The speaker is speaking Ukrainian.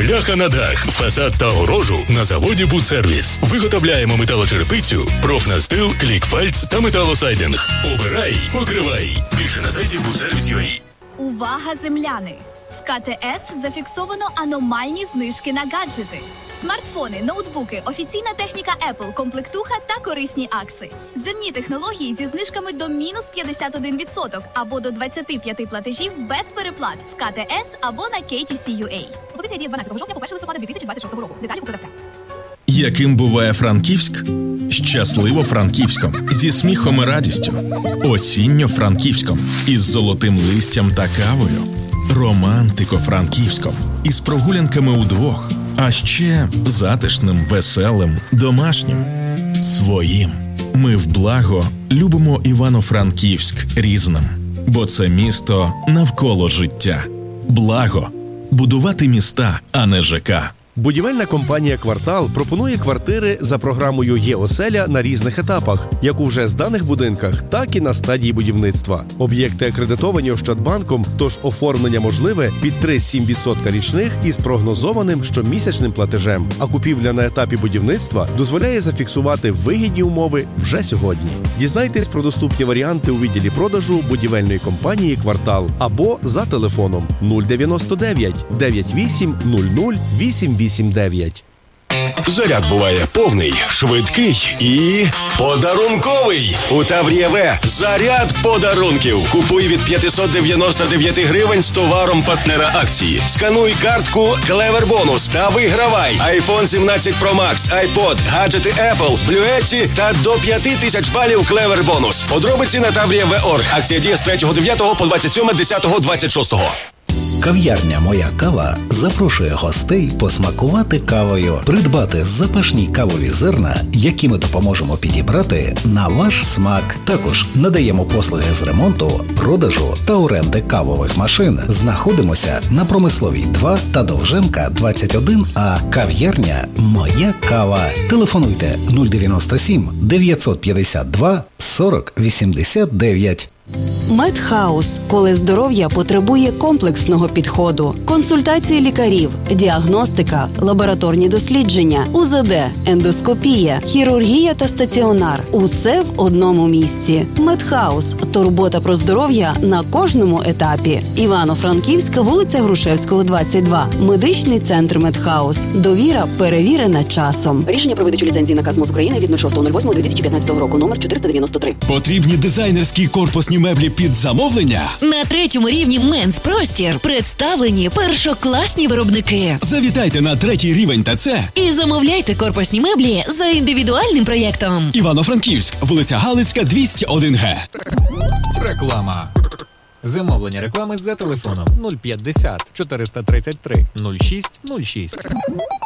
бляха на дах, фасад та огорожу на заводі «Будсервіс». Виготовляємо металочерепицю, профнастил, клікфальц та металосайдинг. Обирай, покривай. Більше на сайті budservice.ua. Увага, земляни! В КТС зафіксовано аномальні знижки на гаджети. Смартфони, ноутбуки, офіційна техніка Apple, комплектуха та корисні акси. Земні технології зі знижками до мінус 51% або до 25 платежів без переплат в КТС або на KTC.UA. Пропозиція діє з 12 жовтня по 1 листопада 2026 року. Деталі у продавця. Яким буває Франківськ? Щасливо Франківськом, зі сміхом і радістю. Осінньо Франківськом, із золотим листям та кавою. Романтико Франківськом, із прогулянками удвох. А ще затишним, веселим, домашнім. Своїм. Ми в благо любимо Івано-Франківськ різним. Бо це місто навколо життя. Благо. Будувати міста, а не ЖК. Будівельна компанія «Квартал» пропонує квартири за програмою «Є-оселя» на різних етапах, як у вже зданих будинках, так і на стадії будівництва. Об'єкти акредитовані Ощадбанком, тож оформлення можливе під 3,7% річних із прогнозованим щомісячним платежем. А купівля на етапі будівництва дозволяє зафіксувати вигідні умови вже сьогодні. Дізнайтесь про доступні варіанти у відділі продажу будівельної компанії «Квартал» або за телефоном 099 98 00 88. Заряд буває повний, швидкий і подарунковий. У Таврія.В заряд подарунків. Купуй від 599 гривень з товаром партнера акції. Скануй картку Clever Bonus та вигравай iPhone 17 Pro Max, iPod, гаджети Apple, Bluetooth та до 5000 балів Clever Bonus. Подробиці на Таврія.В.орг. Акція діє з 3.9 по 27.10.26. Кав'ярня «Моя кава» запрошує гостей посмакувати кавою, придбати запашні кавові зерна, які ми допоможемо підібрати на ваш смак. Також надаємо послуги з ремонту, продажу та оренди кавових машин. Знаходимося на Промисловій 2 та Довженка 21А. Кав'ярня «Моя кава». Телефонуйте 097 952 40 89. Медхаус, коли здоров'я потребує комплексного підходу. Консультації лікарів, діагностика, лабораторні дослідження, УЗД, ендоскопія, хірургія та стаціонар. Усе в одному місці. Медхаус. Турбота про здоров'я на кожному етапі. Івано-Франківська, вулиця Грушевського, 22. Медичний центр Медхаус. Довіра перевірена часом. Рішення про видачу ліцензії наказ МОЗ України від 06.08.2015 року, номер 493. Потрібні дизайнерські корпусні меблі під замовлення? На третьому рівні Менс Простір представлені першокласні виробники. Завітайте на третій рівень ТЦ І замовляйте корпусні меблі за індивідуальним проєктом. Івано-Франківськ, вулиця Галицька, 201Г. Реклама. Замовлення реклами за телефоном 050 433 06 06.